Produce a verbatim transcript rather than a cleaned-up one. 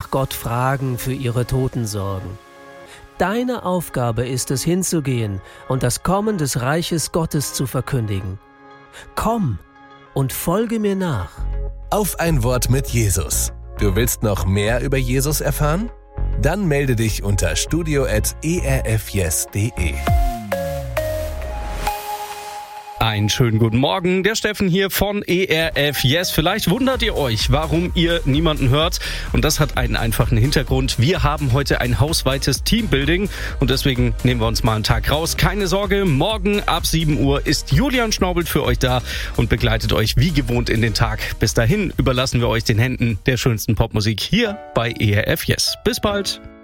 nach Gott fragen, für ihre Toten sorgen. Deine Aufgabe ist es, hinzugehen und das Kommen des Reiches Gottes zu verkündigen. Komm und folge mir nach. Auf ein Wort mit Jesus. Du willst noch mehr über Jesus erfahren? Dann melde dich unter studio at e r f yes punkt d e. Einen schönen guten Morgen, der Steffen hier von E R F Yes. Vielleicht wundert ihr euch, warum ihr niemanden hört. Und das hat einen einfachen Hintergrund. Wir haben heute ein hausweites Teambuilding und deswegen nehmen wir uns mal einen Tag raus. Keine Sorge, morgen ab sieben Uhr ist Julian Schnaubelt für euch da und begleitet euch wie gewohnt in den Tag. Bis dahin überlassen wir euch den Händen der schönsten Popmusik hier bei E R F Yes. Bis bald.